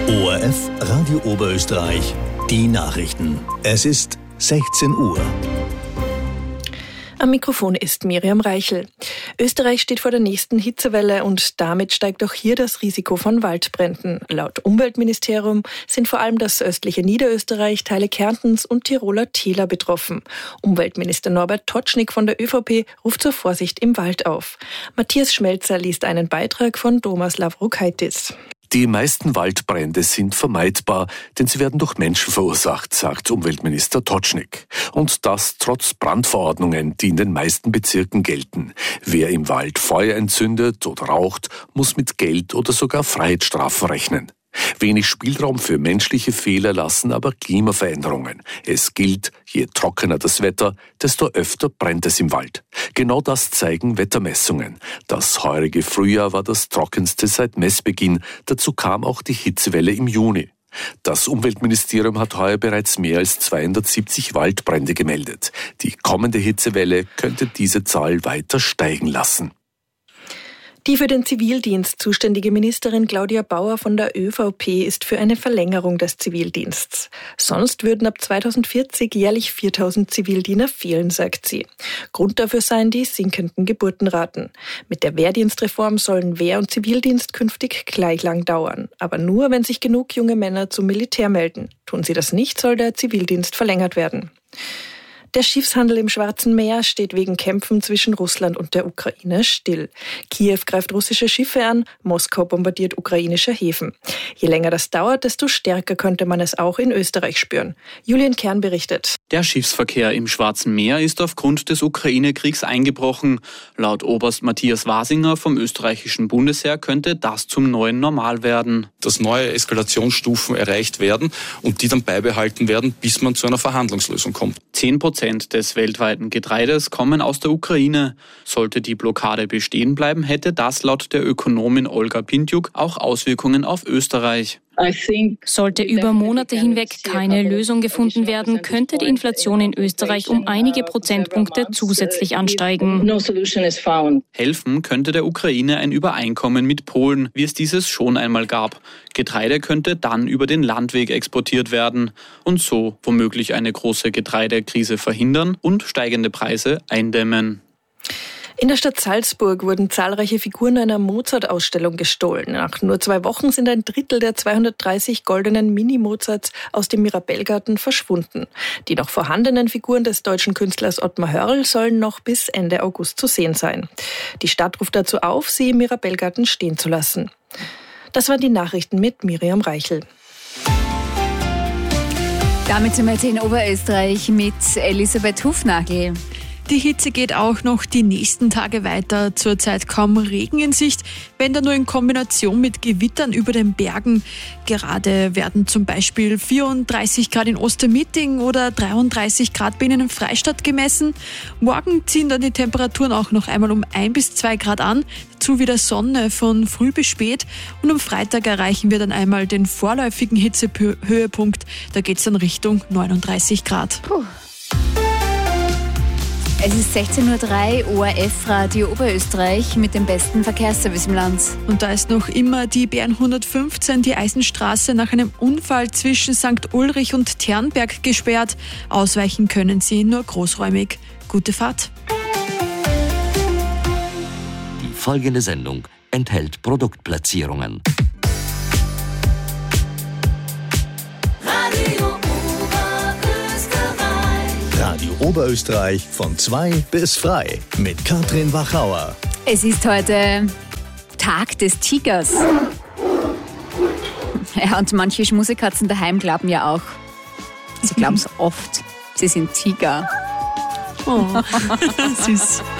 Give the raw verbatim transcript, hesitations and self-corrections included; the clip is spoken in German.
O R F Radio Oberösterreich, die Nachrichten. Es ist sechzehn Uhr. Am Mikrofon ist Miriam Reichel. Österreich steht vor der nächsten Hitzewelle und damit steigt auch hier das Risiko von Waldbränden. Laut Umweltministerium sind vor allem das östliche Niederösterreich, Teile Kärntens und Tiroler Täler betroffen. Umweltminister Norbert Totschnig von der ÖVP ruft zur Vorsicht im Wald auf. Matthias Schmelzer liest einen Beitrag von Thomas Lavrokaitis. Die meisten Waldbrände sind vermeidbar, denn sie werden durch Menschen verursacht, sagt Umweltminister Totschnig. Und das trotz Brandverordnungen, die in den meisten Bezirken gelten. Wer im Wald Feuer entzündet oder raucht, muss mit Geld oder sogar Freiheitsstrafen rechnen. Wenig Spielraum für menschliche Fehler lassen aber Klimaveränderungen. Es gilt, je trockener das Wetter, desto öfter brennt es im Wald. Genau das zeigen Wettermessungen. Das heurige Frühjahr war das trockenste seit Messbeginn. Dazu kam auch die Hitzewelle im Juni. Das Umweltministerium hat heuer bereits mehr als zweihundertsiebzig Waldbrände gemeldet. Die kommende Hitzewelle könnte diese Zahl weiter steigen lassen. Die für den Zivildienst zuständige Ministerin Claudia Bauer von der ÖVP ist für eine Verlängerung des Zivildienstes. Sonst würden ab zweitausendvierzig jährlich viertausend Zivildiener fehlen, sagt sie. Grund dafür seien die sinkenden Geburtenraten. Mit der Wehrdienstreform sollen Wehr- und Zivildienst künftig gleich lang dauern. Aber nur, wenn sich genug junge Männer zum Militär melden. Tun sie das nicht, soll der Zivildienst verlängert werden. Der Schiffshandel im Schwarzen Meer steht wegen Kämpfen zwischen Russland und der Ukraine still. Kiew greift russische Schiffe an, Moskau bombardiert ukrainische Häfen. Je länger das dauert, desto stärker könnte man es auch in Österreich spüren. Julian Kern berichtet. Der Schiffsverkehr im Schwarzen Meer ist aufgrund des Ukraine-Kriegs eingebrochen. Laut Oberst Matthias Wasinger vom österreichischen Bundesheer könnte das zum neuen Normal werden. Dass neue Eskalationsstufen erreicht werden und die dann beibehalten werden, bis man zu einer Verhandlungslösung kommt. Zehn Prozent des weltweiten Getreides kommen aus der Ukraine. Sollte die Blockade bestehen bleiben, hätte das laut der Ökonomin Olga Pintjuk auch Auswirkungen auf Österreich. Sollte über Monate hinweg keine Lösung gefunden werden, könnte die Inflation in Österreich um einige Prozentpunkte zusätzlich ansteigen. Helfen könnte der Ukraine ein Übereinkommen mit Polen, wie es dieses schon einmal gab. Getreide könnte dann über den Landweg exportiert werden und so womöglich eine große Getreidekrise verhindern und steigende Preise eindämmen. In der Stadt Salzburg wurden zahlreiche Figuren einer Mozart-Ausstellung gestohlen. Nach nur zwei Wochen sind ein Drittel der zweihundertdreißig goldenen Mini-Mozarts aus dem Mirabellgarten verschwunden. Die noch vorhandenen Figuren des deutschen Künstlers Ottmar Hörl sollen noch bis Ende August zu sehen sein. Die Stadt ruft dazu auf, sie im Mirabellgarten stehen zu lassen. Das waren die Nachrichten mit Miriam Reichel. Damit sind wir jetzt in Oberösterreich mit Elisabeth Hufnagel. Die Hitze geht auch noch die nächsten Tage weiter. Zurzeit kaum Regen in Sicht, wenn da nur in Kombination mit Gewittern über den Bergen. Gerade werden zum Beispiel vierunddreißig Grad in Ostermitting oder dreiunddreißig Grad bei Ihnen in Freistadt gemessen. Morgen ziehen dann die Temperaturen auch noch einmal um ein bis zwei Grad an. Dazu wieder Sonne von früh bis spät. Und am Freitag erreichen wir dann einmal den vorläufigen Hitzehöhepunkt. Da geht es dann Richtung neununddreißig Grad. Puh. Es ist sechzehn Uhr drei, O R F Radio Oberösterreich mit dem besten Verkehrsservice im Land. Und da ist noch immer die B N hundertfünfzehn, die Eisenstraße, nach einem Unfall zwischen Sankt Ulrich und Ternberg gesperrt. Ausweichen können Sie nur großräumig. Gute Fahrt. Die folgende Sendung enthält Produktplatzierungen. Radio Oberösterreich von zwei bis frei mit Katrin Wachauer. Es ist heute Tag des Tigers. Ja, und manche Schmusekatzen daheim glauben ja auch, sie glauben es oft, sie sind Tiger. Oh, süß.